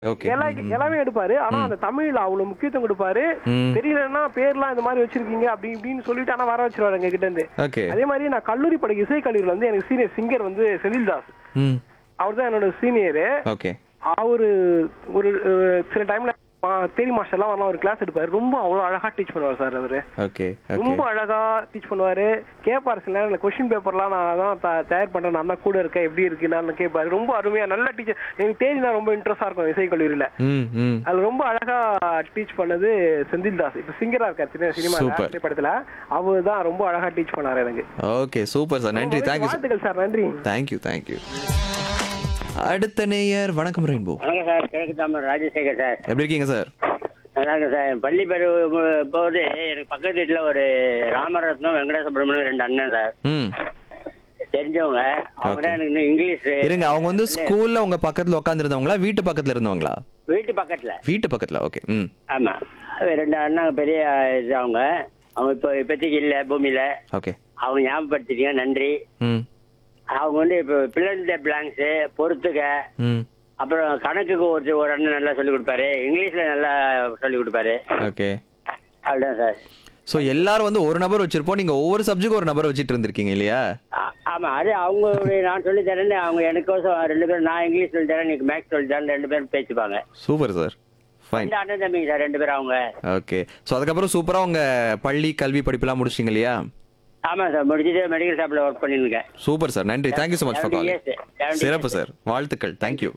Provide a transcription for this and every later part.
Okay. எல்லாமே எடுப்பாரு. ஆனா அந்த தமிழ்ல அவ்வளவு முக்கியத்துவம் கொடுப்பாரு. ம். தெரியலன்னா பேர்லாம் இந்த மாதிரி வச்சிருக்கீங்க அப்படி இப்படின்னு சொல்லிட்டு ஆனா வர வச்சிருவாரு எங்க கிட்ட இருந்து. ஓகே. அதே மாதிரி நான் கல்லூரி படிக்க இசை கல்லூரியில் வந்து எனக்கு சீனியர் சிங்கர் வந்து செந்தில்தாஸ். ம். அவர் தான் என்னோட சீனியரு. ஓகே. அவரு ஒரு சில டைம்ல தேரி மாஸ்டர்லாம் வரலாம் ஒரு கிளாஸ் எடுப்பாரு. ரொம்ப அவ்வளவு அழகா டீச் பண்ணுவார் சார் அவரு. ஓகே. ரொம்ப அழகா டீச் பண்ணுவாரு. கேட்பாரு சில நேரம் கொஸ்டின் பேப்பர்லாம் நான் தான் தயார் பண்றேன், நான் தான் கூட இருக்கேன், எப்படி இருக்கு நான் கேட்பாரு. ரொம்ப அருமையா நல்ல டீச்சர். எனக்கு தேரினா ரொம்ப இன்ட்ரெஸ்டா இருக்கும் இசை கல்லூரியில. அது ரொம்ப அழகா டீச் பண்ணது செந்தில்தாஸ். இப்ப சிங்கரா இருக்காரு சினிமா படத்துல. அவர் தான் ரொம்ப அழகா டீச் பண்ணாரு எனக்கு. Okay, super sir. நன்றி. தேங்க்யூ. வாழ்த்துக்கள் சார். நன்றி. தேங்க்யூ. அடுத்த நேயர் வணக்கம் ரெயின்போ. வணக்கம் சார். கிழக்கு தாமரை ராஜசேகர் சார். எப்படி இருக்கீங்க சார்? நல்லா இருக்கு சார். பள்ளி பருவ போது எனக்கு பக்கத்து வீட்டில் ஒரு ராமரத்னம் வெங்கட சுப்பிரமணியம் 2 அண்ணன் சார். தெரிஞ்சவங்க. அவங்க தான் எனக்கு இங்கிலீஷ். இருங்க, அவங்க வந்து ஸ்கூல்ல உங்க பக்கத்துல உட்கார்ந்து இருந்தவங்களா வீட்டு பக்கத்துல இருந்தவங்களா? வீட்டு பக்கத்துல. வீட்டு பக்கத்துல. ஓகே. ஆமா. 2 அண்ணன் பெரிய இது அவங்க. அவங்க இப்போ இப்போதைக்கு இல்லை பூமியில. ஓகே. அவங்க ஞாபகப்படுத்திட்டீங்க, நன்றி. அவங்க வந்து இப்போ பிளண்ட் பிளாங்க்ஸ் பொறுத்துக்க, அப்புறம் கணக்குக்கு ஒரு அண்ணன் நல்லா சொல்லி கொடுப்பாரு. இங்கிலீஷ்ல நல்லா சொல்லி கொடுப்பாரு. ஓகே. அதுதான் சார். சோ எல்லாரும் வந்து ஒரு நபர் வச்சிருப்போம், நீங்க ஒவ்வொரு சப்ஜெக்ட் ஒரு நபர் வச்சிட்டு இருந்திருக்கீங்க இல்லையா? ஆமா. அது அவங்க நான் சொல்லி தரேன்னு அவங்க எனக்கோசம் 2 பேரும், நான் இங்கிலீஷ் சொல்லி தரேன், நீங்க மேக்ஸ் சொல்லி தரேன், 2 பேரும் பேசிப்பாங்க. Super sir. ஃபைன். அண்ணன் தம்பிங்க சார் 2 பேரும் அவங்க. ஓகே. சோ அதுக்கப்புறம் சூப்பரா உங்க பள்ளி கல்வி படிப்புலாம் முடிச்சிங்க இல்லையா? ஆமா சார், முடிச்சுட்டு மெடிக்கல் ஷாப்ல ஒர்க் பண்ணிருக்கேன். Super sir. நன்றி. Thank you so much for calling. சிறப்பு சார். வாழ்த்துக்கள். தேங்க்யூ.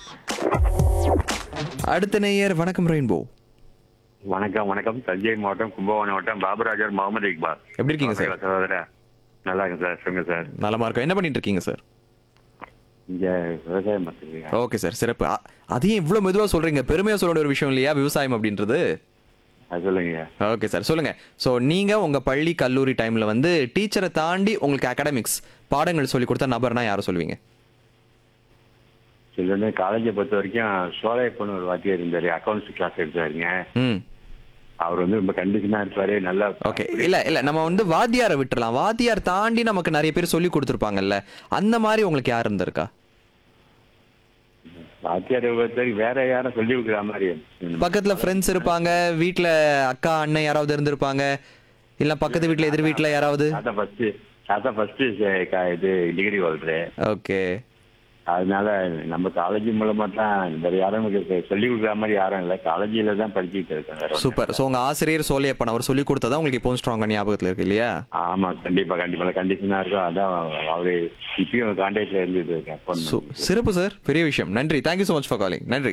அடுத்த நேயர் வணக்கம் ரெயின்போ. வணக்கம். தஞ்சை மாவட்டம் கும்பகோணம் மாவட்டம் பாபுராஜர் முகமது இக்பால். எப்படி இருக்கீங்க சார்? சகோதரா நல்லா இருக்கு சார். சொல்லுங்க சார். நலமா இருக்கோம். என்ன பண்ணிட்டு இருக்கீங்க சார்? இங்க விவசாயம் பண்ணுறீங்க. ஓகே சார், சிறப்பு. அதையும் இவ்வளவு மெதுவா சொல்றீங்க, பெருமையா சொல்ல வேண்டிய ஒரு விஷயம் இல்லையா விவசாயம் அப்படின்றது? அது சொல்லுங்க. ஓகே சார், சொல்லுங்க. ஸோ நீங்க உங்க பள்ளி கல்லூரி டைம்ல வந்து டீச்சரை தாண்டி உங்களுக்கு அகாடமிக்ஸ் பாடங்கள் சொல்லி கொடுத்த நபர்னா யாரை சொல்லுவீங்க? சொல்லுங்க. காலேஜை பொறுத்த வரைக்கும் சோலையப்பன் ஒரு வாத்தியார் இருந்தாரு, அக்கௌண்ட்ஸ் கிளாஸ் எடுத்தாருங்க. அவர் வந்து ரொம்ப கண்டிஷனா இருப்பாரு. நல்லா. ஓகே. இல்ல நம்ம வந்து வாத்தியாரை விட்டுறலாம். வாத்தியார் தாண்டி நமக்கு நிறைய பேர் சொல்லி கொடுத்துருப்பாங்கல்ல, அந்த மாதிரி உங்களுக்கு யார் இருந்திருக்கா? வாத்தியார் வேற யாரும் சொல்லி கொடுக்குற மாதிரி பக்கத்துல ஃப்ரெண்ட்ஸ் இருப்பாங்க, வீட்டுல அக்கா அண்ணன் யாராவது இருந்திருப்பாங்க, இல்ல பக்கத்து வீட்டுல எதிர் வீட்டுல யாராவது. அதான் ஃபர்ஸ்ட் இது டிகிரி ஹோல்டரு. ஓகே. அதனால நம்ம காலேஜ் மூலமா தான் வேற யாரும் சொல்லி கொடுக்குற மாதிரி யாரும் இல்லை. காலேஜில தான் படிச்சுட்டு இருக்காங்க. சூப்பர். ஸோ உங்க ஆசிரியர் சோலையப்பன் அவர் சொல்லி கொடுத்ததா உங்களுக்கு இப்போ ஸ்ட்ராங்கா ஞாபகத்துல இருக்கு இல்லையா? ஆமா, கண்டிப்பா கண்டிஷனா இருக்கும். அதான் அவரு இப்பயும் கான்டாக்ட்ல இருந்துட்டு இருக்கேன். சிறப்பு சார், பெரிய விஷயம். நன்றி. Thank you so much for calling. நன்றி.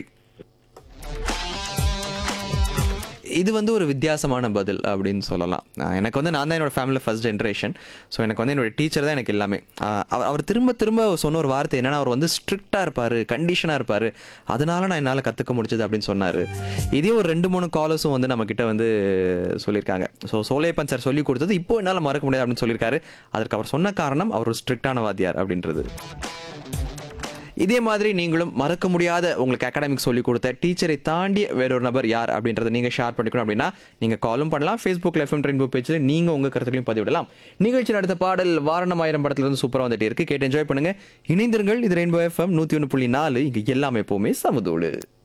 இது வந்து ஒரு வித்தியாசமான பதில் அப்படின்னு சொல்லலாம். எனக்கு வந்து நான் தான் என்னோட ஃபேமிலியில் ஃபர்ஸ்ட் ஜென்ரேஷன். ஸோ எனக்கு வந்து என்னோட டீச்சர் தான் எனக்கு எல்லாமே. அவர் திரும்ப சொன்ன ஒரு வார்த்தை என்னன்னா, அவர் வந்து ஸ்ட்ரிக்டாக இருப்பார், கண்டிஷனாக இருப்பார், அதனால நான் என்னால் கற்றுக்க முடிச்சது அப்படின்னு சொன்னார். இதே ஒரு 2-3 காலர்ஸும் வந்து நம்மக்கிட்ட வந்து சொல்லியிருக்காங்க. ஸோ சோலையப்பன் சார் சொல்லி கொடுத்தது இப்போ என்னால் மறக்க முடியாது அப்படின்னு சொல்லியிருக்காரு. அதற்கு அவர் சொன்ன காரணம் அவர் ஒரு ஸ்ட்ரிக்டான வாத்தியார் அப்படின்றது. இதே மாதிரி நீங்களும் மறக்க முடியாத உங்களுக்கு அகாடமிக்ஸ் சொல்லி கொடுத்த டீச்சரை தாண்டி வேறொரு நபர் யார் அப்படின்றத நீங்க ஷேர் பண்ணிக்கணும் அப்படின்னா நீங்க காலும் பண்ணலாம். ஃபேஸ்புக் FM ரெயின்போ பேஜ்ல நீங்க உங்க கருத்துக்களையும் பதிவிடலாம். நிகழ்ச்சியில் அடுத்த பாடல் வாரணம் ஆயிரம் படத்துல இருந்து சூப்பரா வந்துட்டே இருக்கு. கேட்டு என்ஜாய் பண்ணுங்க. இணைந்திருங்கள். இது ரெயின்போ FM 101.4. இங்க எல்லாமே எப்பவுமே சமதோடு.